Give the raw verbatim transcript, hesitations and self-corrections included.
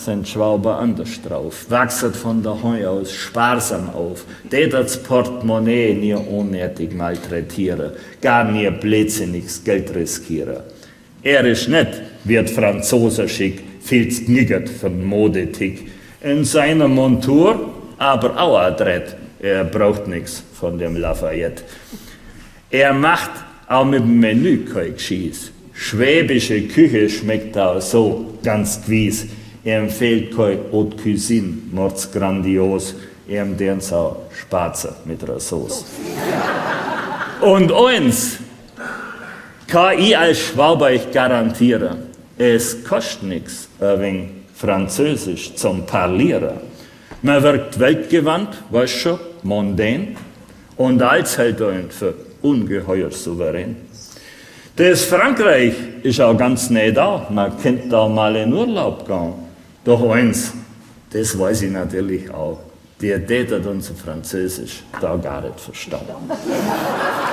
sind Schwaber anders drauf, wachset von der Heu aus sparsam auf, der das Portemonnaie nie unnötig malträtiere, gar nie blödsinniges Geld riskiere. Er ist nicht, wird Franzose schick, viel's kniggert von Modetick. In seiner Montur, aber auch adrett, er braucht nix von dem Lafayette. Er macht auch mit dem Menü kein Geschieß. Schwäbische Küche schmeckt auch so ganz gewiss. Er empfiehlt kein Haute Cuisine, mords grandios. Er empfiehlt auch Spatzen mit einer Sauce. Und eins kann ich als Schwaber euch garantieren, es kostet nichts, ein wenig Französisch zum Parlieren. Man wirkt weltgewandt, weißt schon, mondän, und als hält einen für ungeheuer souverän. Das Frankreich ist auch ganz nah da, man könnte da mal in Urlaub gehen. Doch eins, das weiß ich natürlich auch, die tätet unser Französisch da gar nicht verstanden.